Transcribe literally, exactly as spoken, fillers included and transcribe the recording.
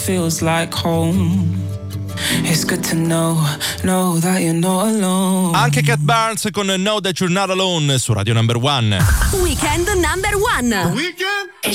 feels like home. It's good to know, know that you're not alone. Anche Cat Barnes con Know That You're Not Alone su Radio Number One. Weekend Number One. Weekend